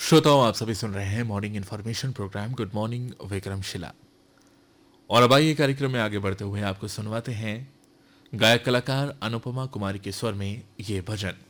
श्रोताओं, आप सभी सुन रहे हैं morning information programme good morning Vikramshila. और अब आइए कार्यक्रम में आगे बढ़ते हुए आपको सुनवाते हैं गायक कलाकार अनुपमा कुमारी के स्वर में ये भजन।